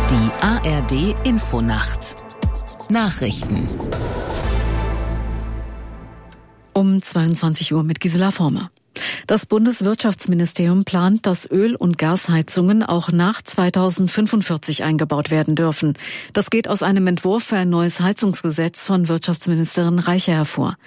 Die ARD Infonacht. Nachrichten. Um 22 Uhr mit Gisela Former. Das Bundeswirtschaftsministerium plant, dass Öl- und Gasheizungen auch nach 2045 eingebaut werden dürfen. Das geht aus einem Entwurf für ein neues Heizungsgesetz von Wirtschaftsministerin Reiche hervor.